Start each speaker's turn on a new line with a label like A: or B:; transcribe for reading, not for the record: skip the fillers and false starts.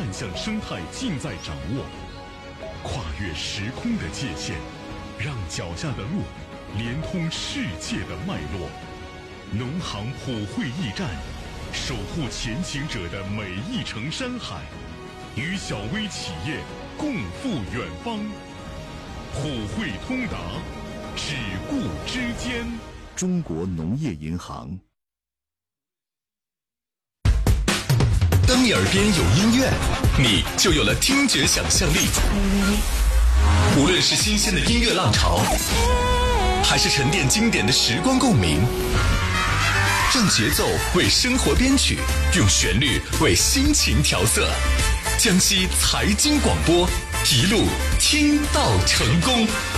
A: 万象生态尽在掌握，跨越时空的界限，让脚下的路连通世界的脉络。农行普惠驿站，守护前行者的每一程山海，与小微企业共赴远方。普惠通达，只顾之间。
B: 中国农业银行。
C: 当你耳边有音乐，你就有了听觉想象力。无论是新鲜的音乐浪潮，还是沉淀经典的时光共鸣，让节奏为生活编曲，用旋律为心情调色。江西财经广播，一路听到成功。